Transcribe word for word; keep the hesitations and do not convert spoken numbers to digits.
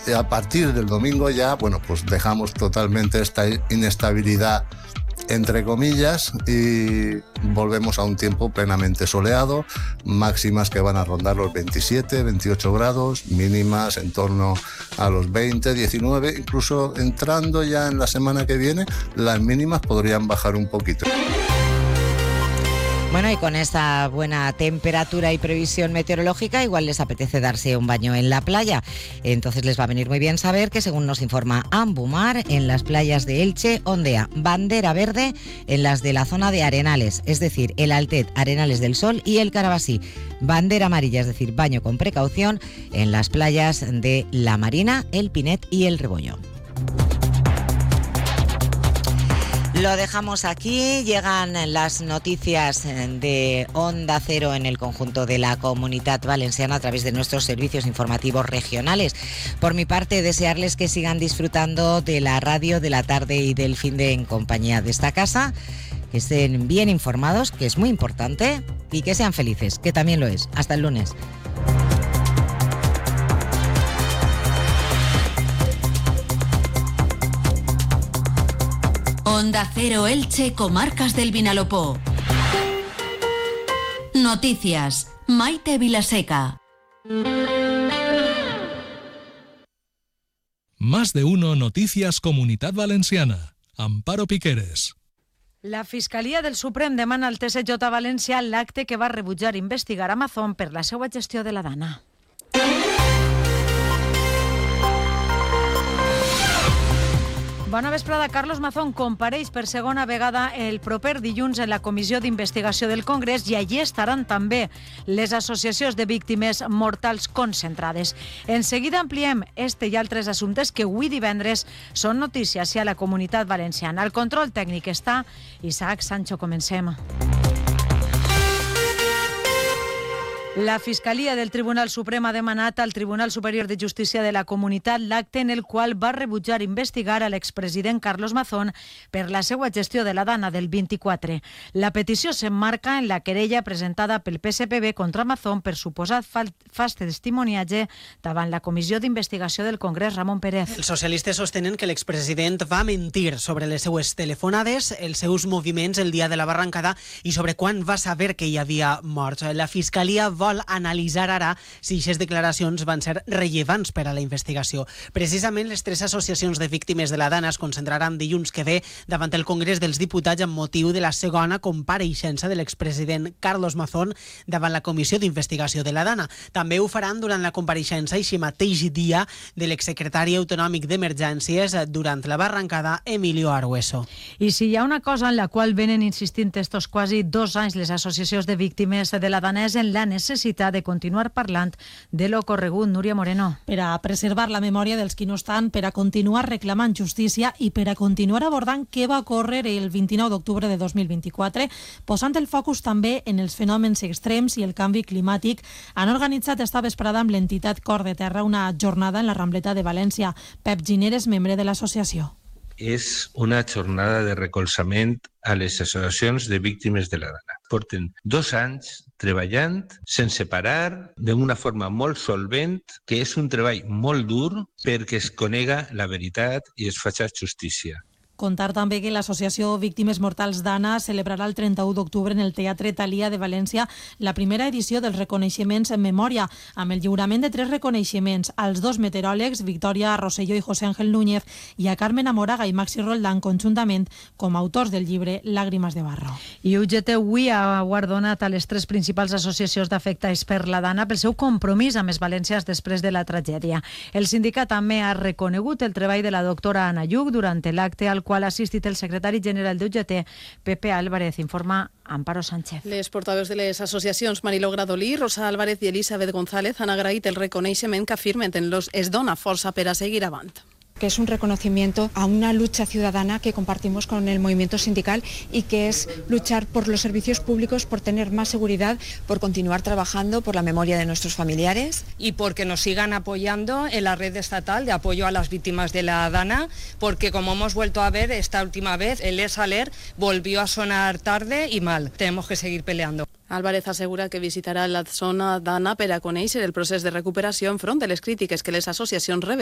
a partir del domingo ya, bueno, pues dejamos totalmente esta inestabilidad entre comillas y volvemos a un tiempo plenamente soleado, máximas que van a rondar los veintisiete, veintiocho grados, mínimas en torno a los veinte, diecinueve, incluso entrando ya en la semana que viene, las mínimas podrían bajar un poquito. Bueno, y con esta buena temperatura y previsión meteorológica, igual les apetece darse un baño en la playa. Entonces les va a venir muy bien saber que, según nos informa Ambumar, en las playas de Elche ondea bandera verde en las de la zona de Arenales, es decir, el Altet, Arenales del Sol y el Carabasí. Bandera amarilla, es decir, baño con precaución en las playas de La Marina, el Pinet y el Rebollo. Lo dejamos aquí, llegan las noticias de Onda Cero en el conjunto de la Comunitat Valenciana a través de nuestros servicios informativos regionales. Por mi parte, desearles que sigan disfrutando de la radio de la tarde y del fin de en compañía de esta casa, que estén bien informados, que es muy importante, y que sean felices, que también lo es. Hasta el lunes. Onda Cero Elche, Comarcas del Vinalopó. Noticias, Maite Vilaseca. Más de uno Noticias Comunitat Valenciana. Amparo Piqueres. La Fiscalia del Suprem demana al T S J València l'acte que va rebutjar investigar Amazon per la seva gestió de la Dana. Bona vesprada. Carlos Mazón compareix per segona vegada el proper dilluns en la Comissió d'Investigació del Congrés i allí estaran també les associacions de víctimes mortals concentrades. En seguida ampliem este i altres assumptes que avui divendres són notícies a la Comunitat Valenciana. Al control tècnic està Isaac Sancho. Comencem. La Fiscalia del Tribunal Suprem ha demanat al Tribunal Superior de Justícia de la Comunitat l'acte en el qual va rebutjar investigar a l'expresident Carlos Mazón per la seva gestió de la Dana del vint-i-quatre. La petició s'emmarca en la querella presentada pel P S P B contra Mazón per suposat fals testimoniatge davant la Comissió d'Investigació del Congrés. Ramon Pérez. Els socialistes sostenen que l'expresident va mentir sobre les seues telefonades, els seus moviments el dia de la barrancada i sobre quan va saber que hi havia morts. La Fiscalia va vol analitzar ara si aquestes declaracions van ser rellevants per a la investigació. Precisament les tres associacions de víctimes de la Dana es concentraran dilluns que ve davant el Congrés dels Diputats amb motiu de la segona compareixença de l'expresident Carlos Mazón davant la Comissió d'Investigació de la Dana. També ho faran durant la compareixença així mateix dia de l'exsecretari autonòmic d'Emergències durant la barrancada, Emilio Argueso. I si hi ha una cosa en la qual venen insistint estos quasi dos anys les associacions de víctimes de la Dana és en la necessitat de continuar parlant de lo corregut. Núria Moreno. Per a preservar la memòria dels qui no estan, per a continuar reclamant justícia i per a continuar abordant què va ocórrer el vint-i-nou d'octubre de dos mil vint-i-quatre, posant el focus també en els fenòmens extrems i el canvi climàtic, han organitzat esta vesprada amb l'entitat Cor de Terra una jornada en la Rambleta de València. Pep Giner és membre de l'associació. És una jornada de recolzament a les associacions de víctimes de la Dana. Porten dos anys treballant sense parar, d'una forma molt solvent, que és un treball molt dur perquè es conega la veritat i es faci justícia. Contar també que l'Associació Víctimes Mortals Dana celebrarà el trenta-u d'octubre en el Teatre Thalia de València la primera edició dels reconeixements en memòria, amb el lliurament de tres reconeixements als dos meteoròlegs, Victoria Rosselló i José Ángel Núñez, i a Carmen Amoraga i Maxi Roldán conjuntament com a autors del llibre Làgrimes de Barro. I U G T avui ha guardonat a les tres principals associacions d'afectats per la Dana pel seu compromís amb els valencians després de la tragèdia. El sindicat també ha reconegut el treball de la doctora Ana Lluc durant l'acte al qual ha assistit el secretari general de U G T, Pepe Álvarez, informa Amparo Sánchez. Les portaveus de les associacions Mariló Gradolí, Rosa Álvarez i Elisabet González han agraït el reconeixement que afirmen en los es dona força per a seguir avant. Que es un reconocimiento a una lucha ciudadana que compartimos con el movimiento sindical y que es luchar por los servicios públicos, por tener más seguridad, por continuar trabajando por la memoria de nuestros familiares. Y porque nos sigan apoyando en la red estatal de apoyo a las víctimas de la Dana, porque como hemos vuelto a ver esta última vez, el ESALER volvió a sonar tarde y mal. Tenemos que seguir peleando. Álvarez assegura que visitarà la zona Dana per a conèixer el procés de recuperació enfront de les crítiques que les associacions reben.